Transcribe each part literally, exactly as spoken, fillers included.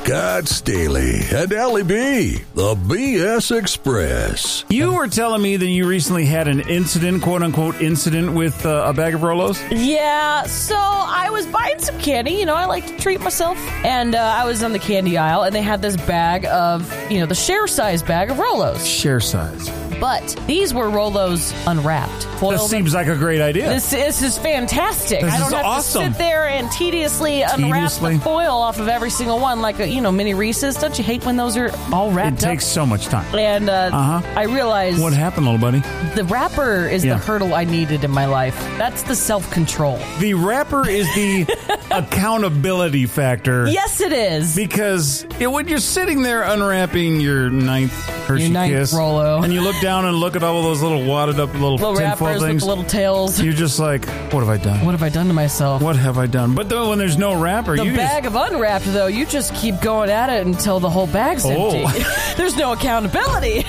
Scott Staley and Allie B, the B S Express. You were telling me that you recently had an incident, quote-unquote incident, with uh, a bag of Rolos? Yeah, so I was buying some candy. You know, I like to treat myself. And uh, I was on the candy aisle, and they had this bag of, you know, the share-size bag of Rolos. Share size. But these were Rolos unwrapped. This seems like a great idea. This, this is fantastic. This I don't is have awesome. to sit there and tediously, unwrap Tediously? the foil off of every single one like a, you know, mini Reese's. Don't you hate when those are all It wrapped up? takes so much time. And uh, Uh-huh. I realized What happened, little buddy? the wrapper is Yeah. the hurdle I needed in my life. That's the self-control. The wrapper is the accountability factor. Yes, it is. Because you know, when you're sitting there unwrapping your ninth Hershey Your ninth Kiss, Rolo. and you look down and look at all of those little wadded up little, Little tinfoil wrappers with things, the little tails. you're just like, what have I done? What have I done to myself? What have I done? But then when there's no wrapper, The you bag of unwrapped, though, you just keep going at it until the whole bag's Oh. empty. There's no accountability.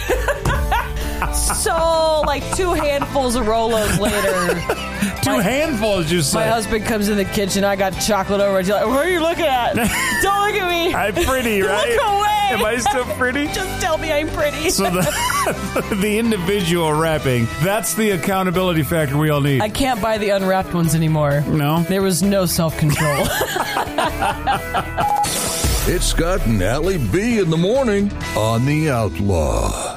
So, like two handfuls of Rolos later, just two my- handfuls. You my say, husband comes in the kitchen. I got chocolate over. He's like, "What are you looking at? Don't look at me. I'm pretty, right? Look away. Am I still pretty? Just tell me I'm pretty." So the the individual wrapping, that's the accountability factor we all need. I can't buy the unwrapped ones anymore. No? There was no self-control. It's Scott and Allie B in the morning on The Outlaw.